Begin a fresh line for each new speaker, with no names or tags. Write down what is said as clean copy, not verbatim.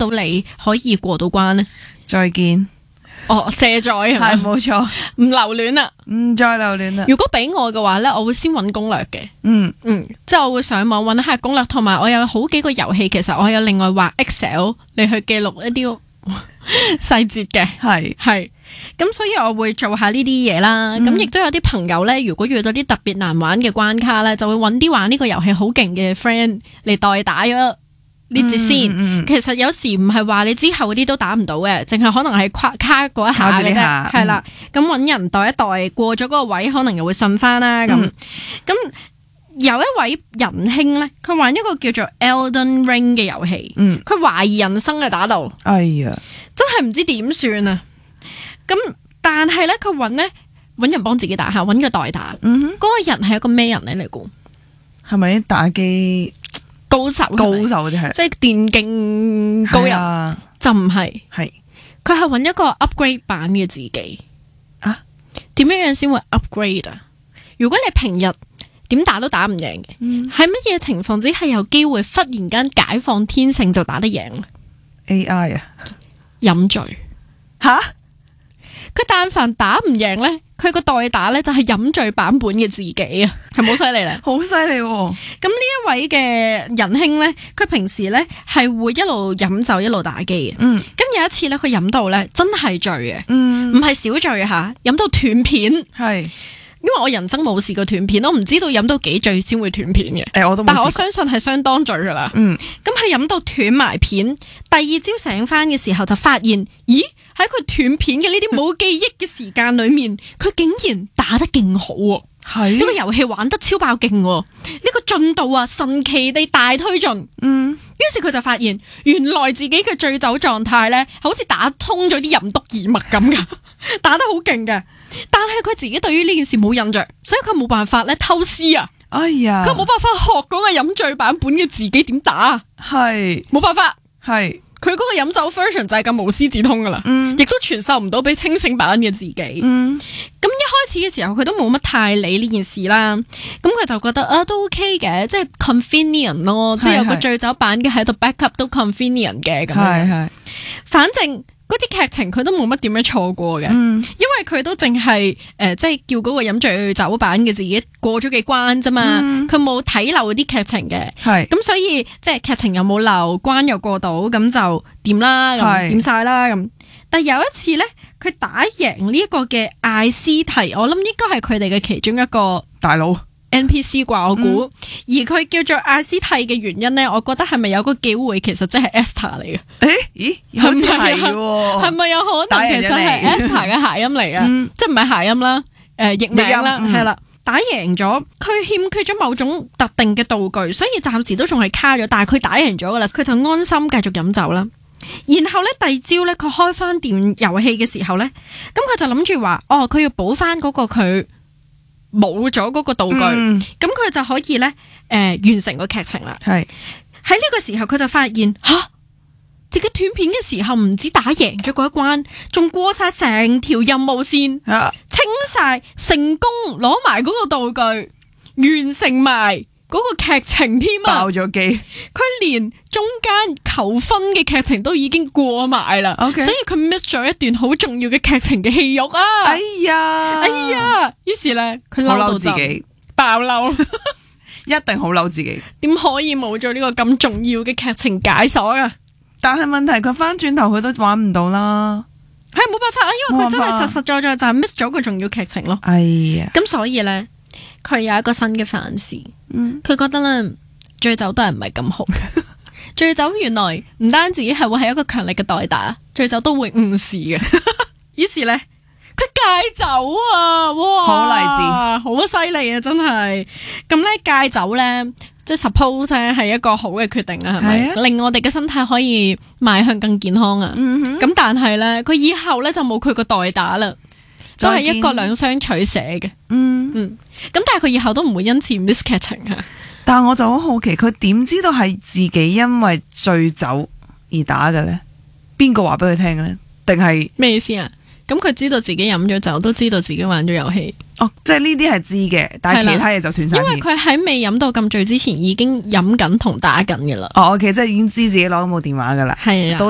到你可以過到關呢？
再見。
卸載係咪？
係冇錯，
唔留戀啦，
唔再留戀啦。
如果俾我嘅話呢，我會先揾攻略嘅。即係我會上網揾下攻略，同埋我有好幾個遊戲，其實我有另外畫 Excel 嚟去記錄一啲細節嘅。係咁，所以我會做下呢啲嘢啦。咁亦都有啲朋友呢，如果遇到啲特別難玩嘅關卡呢，就會揾啲玩呢個遊戲好勁嘅 friend 嚟代打咗呢節先。其實有時唔係話你之後嗰啲都打唔到嘅，淨係可能係卡嗰一下嘅啫。係啦，咁揾人代一代，過咗嗰個位，可能又會順翻啦。咁有一位仁兄咧，佢玩一個叫做 Elden Ring 嘅遊戲，佢懷疑人生嘅打到，
哎呀，
真係唔知點算啊！咁但係咧，佢揾人幫自己打下，揾個代打。嗰個人係一個咩人咧？你估
係咪啲打機高手嗰啲係？
即係電競高人就唔係，佢係揾一個 upgrade 版嘅自己啊？點樣先會 upgrade 啊？如果你平日點打都打唔贏嘅，喺乜嘢情況之下有機會忽然間解放天性就打得贏
AI 啊？
飲醉
吓？
佢但凡打唔贏咧，佢個代打咧就係飲醉版本嘅自己啊，係冇犀利咧，
好犀利。
咁呢一位嘅仁兄咧，佢平時咧係會一路飲酒一路打機嘅。咁有一次咧，佢飲到咧真係醉嘅，唔係小醉吓，飲到斷片。係。因為我人生冇試過斷片，我唔知道飲到幾醉先會斷片嘅。但係我相信係相當醉噶啦。咁佢飲到斷埋片，第二朝醒翻嘅時候就發現，咦？喺佢斷片嘅呢啲冇記憶嘅時間裏面，佢竟然打得勁好喎。係呢個遊戲玩得超爆勁喎，呢個進度啊神奇地大推進。於是佢就發現，原來自己嘅醉酒狀態咧，好似打通咗啲任督二脈咁噶，打得好勁嘅。但係佢自己對於呢件事冇印象，所以佢冇辦法咧偷師啊！哎呀，佢冇辦法學嗰個飲醉版本嘅自己點打，係冇辦法，係佢嗰個飲酒 version 就係咁無師自通噶啦，亦都傳授唔到俾清醒版嘅自己。咁一開始嘅時候佢都冇乜太理呢件事啦，咁佢就覺得都 OK 嘅，即係 convenient 咯，即係有個醉酒版嘅喺度 backup 都 convenient 嘅咁樣。係，反正。嗰啲劇情佢都冇乜點樣錯過嘅，因為佢都淨係即係叫嗰個飲醉酒版嘅自己過咗幾關啫嘛，佢冇睇漏啲劇情嘅，咁所以即係劇情又冇漏，關又過到，咁就掂啦，咁掂晒啦咁。但係有一次咧，佢打贏呢一個嘅艾斯提，我諗應該係佢哋嘅其中一個大佬。NPC 啩我估，而佢叫做阿斯蒂嘅原因咧，我覺得係咪有個機會其實真係 Esther 嚟嘅？咦，好似係喎，係咪有可能其實係 Esther 嘅諧音嚟嘅？即係唔係諧音啦，譯名啦，係啦，打贏咗，佢欠缺咗某種特定嘅道具，所以暫時都仲係卡咗，但係佢打贏咗噶啦，佢就安心繼續飲酒啦。然後咧，第二朝咧，佢開翻電遊戲嘅時候咧，咁佢就諗住話，佢要補翻嗰個佢冇咗嗰個道具，咁佢就可以咧，完成個劇情啦。係喺呢個時候，佢就發現自己斷片嘅時候，唔止打贏咗嗰一關，仲過晒成條任務線，清晒成功，攞埋嗰個道具，完成埋嗰個劇情添啊！爆咗機，佢連中間求婚嘅劇情都已經過埋啦，所以佢 miss 咗一段好重要嘅劇情嘅戲肉啊！哎呀，於是咧佢嬲到自己爆嬲，一定好嬲自己，點可以冇咗呢個咁重要嘅劇情解鎖啊？但係問題佢翻轉頭佢都玩唔到啦，係冇辦法啊，因為佢真係實實在在就係 miss 咗個重要劇情咯。哎呀，咁所以咧。佢有一個新嘅反思，佢覺得咧醉酒都係唔係咁好。醉酒原來唔單止係會係一個強力嘅代打，醉酒都會誤事嘅。於是咧，佢戒酒啊，哇，好勵志，好犀利啊，真係。咁咧戒酒咧，即係 suppose 咧係一個好嘅決定啊，係咪？令我哋嘅身體可以邁向更健康啊。咁但係咧，佢以後咧就冇佢個代打啦。都係一個兩相取捨嘅，咁但係佢以後都唔會因此 miss 劇情啊。但係我就好好奇，佢點知道係自己因為醉酒而打嘅咧？邊個話俾佢聽嘅咧？定係咩意思啊？咁佢知道自己飲咗酒，都知道自己玩咗遊戲。哦，即係呢啲係知嘅，但係其他嘢就斷晒。因為佢喺未飲到咁醉之前，已經飲緊同打緊嘅啦。哦，OK，即係已經知自己攞到部電話噶啦。係啊，到